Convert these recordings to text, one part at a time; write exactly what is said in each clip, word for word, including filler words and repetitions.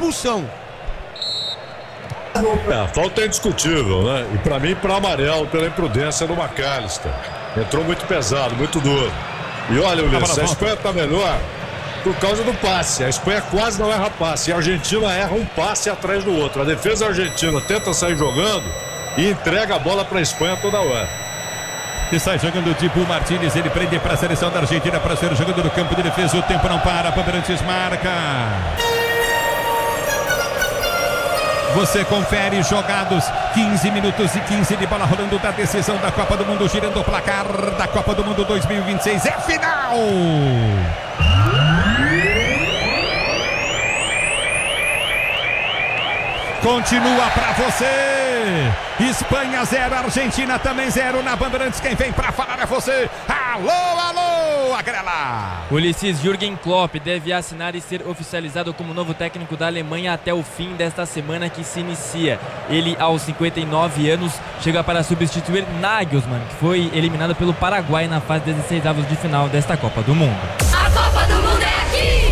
expulsão. É, a falta é indiscutível, né? E pra mim, pra amarelo, pela imprudência do McAllister. Entrou muito pesado, muito duro. E olha, Ulisses, a Espanha tá melhor por causa do passe. A Espanha quase não erra passe. E a Argentina erra um passe atrás do outro. A defesa argentina tenta sair jogando e entrega a bola pra Espanha toda hora. E sai jogando o Dibu Martínez, ele prende para a seleção da Argentina para ser jogando no campo de defesa. O tempo não para, Bandeirantes marca. Você confere jogados, quinze minutos e quinze de bola rolando da decisão da Copa do Mundo, girando o placar da Copa do Mundo dois mil e vinte e seis. É final! Continua pra você. Espanha zero, Argentina também zero na Bandeirantes. Quem vem pra falar é você. Alô, alô, Agrela. Ulisses, Jürgen Klopp deve assinar e ser oficializado como novo técnico da Alemanha até o fim desta semana que se inicia. Ele, aos cinquenta e nove anos, chega para substituir Nagelsmann, que foi eliminado pelo Paraguai na fase dezesseis avos de final desta Copa do Mundo. A Copa do Mundo é aqui!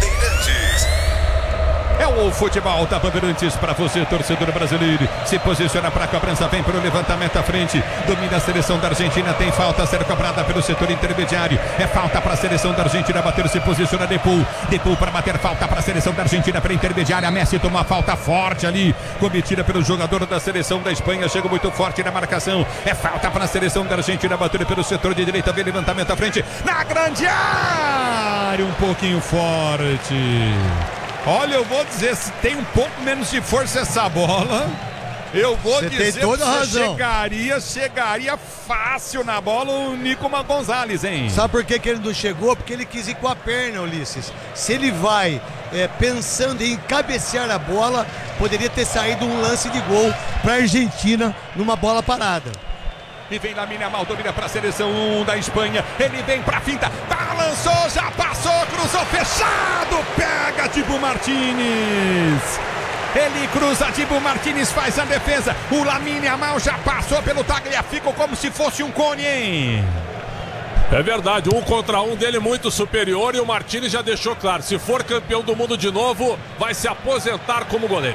É o futebol da Bandeirantes para você, torcedor brasileiro. Se posiciona para a cobrança, vem para o levantamento à frente. Domina a seleção da Argentina, tem falta a ser cobrada pelo setor intermediário. É falta para a seleção da Argentina bater, se posiciona Depou. Depou para bater, falta para a seleção da Argentina para a intermediária. A Messi toma uma falta forte ali, cometida pelo jogador da seleção da Espanha. Chega muito forte na marcação. É falta para a seleção da Argentina bater pelo setor de direita. Vem levantamento à frente, na grande área. Um pouquinho forte. Olha, eu vou dizer, se tem um pouco menos de força essa bola, eu vou você dizer tem toda que a razão. chegaria, chegaria fácil na bola o Nicolas Gonzalez, hein? Sabe por que, que ele não chegou? Porque ele quis ir com a perna, Ulisses. Se ele vai é, pensando em cabecear a bola, poderia ter saído um lance de gol para a Argentina numa bola parada. E vem Lamine Yamal, domina para a seleção um da Espanha. Ele vem para a finta, balançou, já passou, cruzou, fechado. Pega Dibu Martínez. Ele cruza, Dibu Martínez faz a defesa. O Lamine Yamal já passou pelo Tagliafico como se fosse um cone, hein? É verdade, um contra um dele muito superior. E o Martínez já deixou claro, se for campeão do mundo de novo, vai se aposentar como goleiro.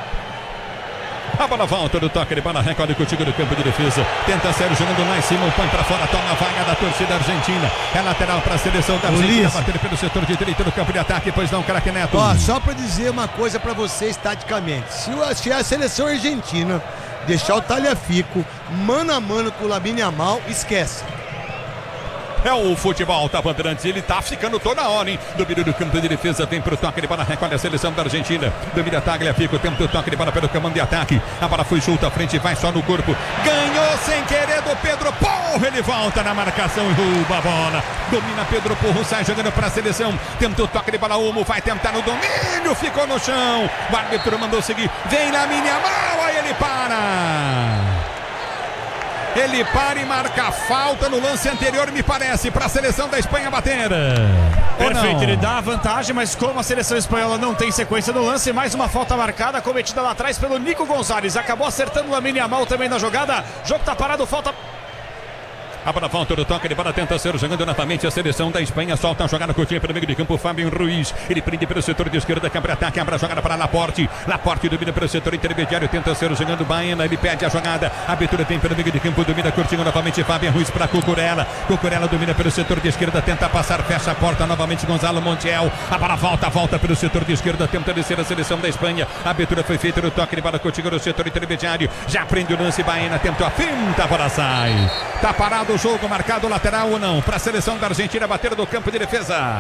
A bola volta do toque de bola, recorde contigo do campo de defesa. Tenta sério, jogando lá em cima, põe pra fora, toma a vaga da torcida argentina. É lateral pra seleção da Argentina, bater pelo setor de direita do campo de ataque, pois não, craque Neto. Ó, só pra dizer uma coisa pra vocês taticamente. Se, o, se a seleção argentina deixar o Tagliafico mano a mano com o Lamine Yamal, esquece. É o futebol da Bandeirantes, ele tá ficando toda hora, hein? Domínio do campo de defesa, vem pro toque de bola, recolhe a seleção da Argentina. Domina a Tagliafico, tempo do toque de bola pelo comando de ataque. A bola foi solta à frente, vai só no corpo. Ganhou sem querer do Pedro Porro, ele volta na marcação e rouba a bola. Domina Pedro Porro, sai jogando pra seleção. Tenta o toque de bola, Olmo vai tentar no domínio, ficou no chão. O árbitro mandou seguir, vem na minha mão, aí ele para. Ele para e marca a falta no lance anterior, me parece, para a seleção da Espanha bater. Perfeito, ele dá a vantagem, mas como a seleção espanhola não tem sequência no lance, mais uma falta marcada, cometida lá atrás pelo Nico Gonzalez. Acabou acertando o Lamine Yamal também na jogada. Jogo tá parado, falta... A bola volta do toque de bola, tenta ser jogando novamente a seleção da Espanha. Solta a jogada curtinha pelo meio de campo, Fábio Ruiz. Ele prende pelo setor de esquerda, câmara de ataque, abre a jogada para Laporte. Laporte domina pelo setor intermediário, tenta ser jogando Baena. Ele pede a jogada, a abertura vem pelo meio de campo, domina curtinho novamente Fábio Ruiz para Cucurella. Cucurella domina pelo setor de esquerda, tenta passar, fecha a porta novamente Gonzalo Montiel. A bola volta, volta pelo setor de esquerda, tenta descer a seleção da Espanha. A abertura foi feita no toque de bola curtinho no setor intermediário. Já prende o lance, Baena tentou a finta, a bola sai. Tá parado o jogo, marcado lateral ou não, para a seleção da Argentina bater do campo de defesa.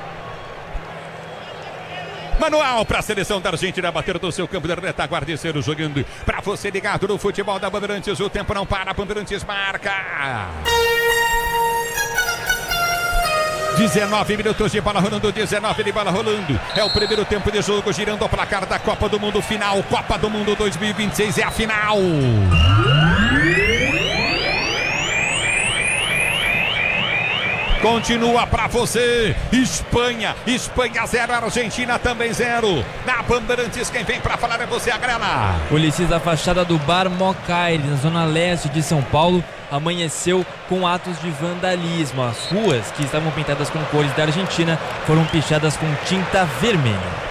Manual para a seleção da Argentina bater do seu campo de retaguarda e ser jogando. Para você ligado no futebol da Bandeirantes, o tempo não para, Bandeirantes marca. dezenove minutos de bola rolando, dezenove de bola rolando. É o primeiro tempo de jogo, girando o placar da Copa do Mundo final. Copa do Mundo dois mil e vinte e seis é a final. Continua pra você, Espanha, Espanha zero, Argentina também zero. Na Bandeirantes, quem vem pra falar é você, Agrela. Ulisses, da fachada do Bar Mocaire, na zona leste de São Paulo, amanheceu com atos de vandalismo. As ruas, que estavam pintadas com cores da Argentina, foram pichadas com tinta vermelha.